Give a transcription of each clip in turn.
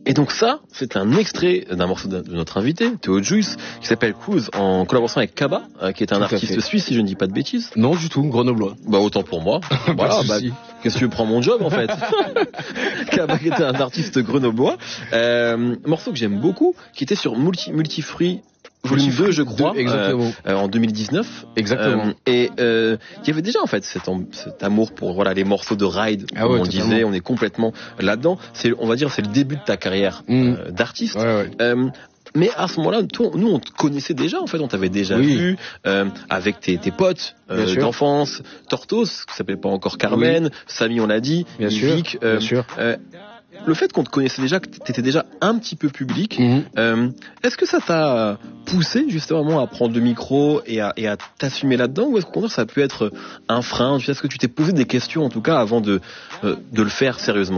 Et donc ça, c'est un extrait d'un morceau de notre invité, Théo Juice, qui s'appelle Cruise, en collaboration avec Kaba, qui est un artiste suisse, si je ne dis pas de bêtises. Non, du tout, grenoblois. Bah autant pour moi. Voilà, qu'est-ce que tu veux prendre mon job en fait. Kaba qui était un artiste grenoblois. Morceau que j'aime beaucoup, qui était sur Multifruit. Volume 2, je crois, en 2019. Exactement. Et il y avait déjà en fait cet amour pour les morceaux de ride, comme on disait, on est complètement là-dedans. On va dire, c'est le début de ta carrière d'artiste. Mais à ce moment-là, nous, on te connaissait déjà, en fait, on t'avait déjà vu avec tes potes d'enfance, Tortos, qui s'appelait pas encore Carmen, Samy, on l'a dit, Vic. Bien sûr. Le fait qu'on te connaissait déjà, que t'étais déjà un petit peu public, est-ce que ça t'a poussé justement à prendre le micro et à t'assumer là-dedans, ou est-ce qu'au contraire ça a pu être un frein? Est-ce que tu t'es posé des questions en tout cas avant de le faire sérieusement?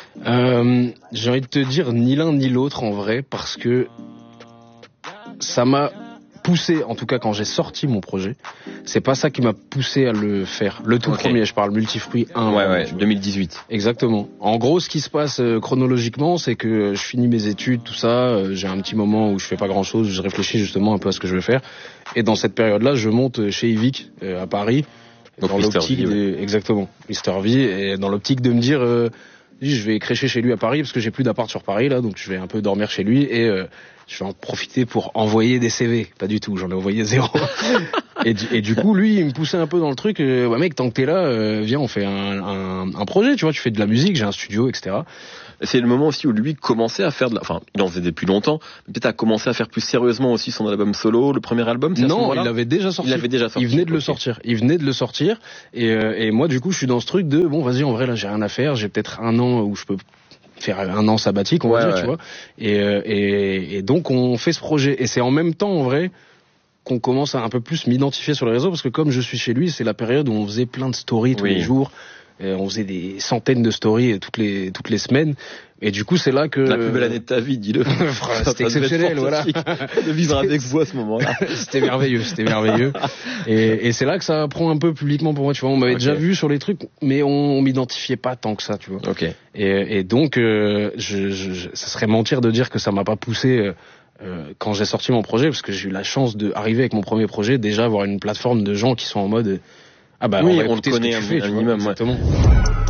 J'ai envie de te dire ni l'un ni l'autre en vrai, parce que ça m'a poussé, en tout cas quand j'ai sorti mon projet, c'est pas ça qui m'a poussé à le faire. Le tout premier, je parle Multifruit 1. 2018. Exactement. En gros, ce qui se passe chronologiquement, c'est que je finis mes études, tout ça, j'ai un petit moment où je fais pas grand chose, je réfléchis justement un peu à ce que je veux faire. Et dans cette période-là, je monte chez Yvick à Paris. Donc dans l'optique exactement, Mister V, et dans l'optique de me dire je vais crécher chez lui à Paris parce que j'ai plus d'appart sur Paris là, donc je vais un peu dormir chez lui et je vais en profiter pour envoyer des CV. Pas du tout, j'en ai envoyé 0. et du coup, lui, il me poussait un peu dans le truc. Mec, tant que t'es là, viens, on fait un projet, tu vois, tu fais de la musique, j'ai un studio, etc. C'est le moment aussi où lui commençait à faire il en faisait depuis longtemps, mais peut-être a commencé à faire plus sérieusement aussi son album solo, le premier album. Non, il l'avait déjà sorti. Il venait de le sortir. Et moi, du coup, je suis dans ce truc de bon, vas-y, en vrai, là, j'ai rien à faire. J'ai peut-être un an où je peux faire un an sabbatique, on va dire, tu vois. Et donc, on fait ce projet. Et c'est en même temps, en vrai, qu'on commence à un peu plus m'identifier sur les réseaux, parce que comme je suis chez lui, c'est la période où on faisait plein de stories tous les jours. On faisait des centaines de stories toutes les semaines. Et du coup, c'est là que... La plus belle année de ta vie, dis-le. C'était exceptionnel, voilà. De vivre avec vous à ce moment-là. C'était merveilleux. Et c'est là que ça prend un peu publiquement pour moi, tu vois. On m'avait déjà vu sur les trucs, mais on m'identifiait pas tant que ça, tu vois. Et donc, ça serait mentir de dire que ça m'a pas poussé quand j'ai sorti mon projet, parce que j'ai eu la chance d'arriver avec mon premier projet, déjà avoir une plateforme de gens qui sont en mode... Ah bah, on le connaît un minimum, exactement.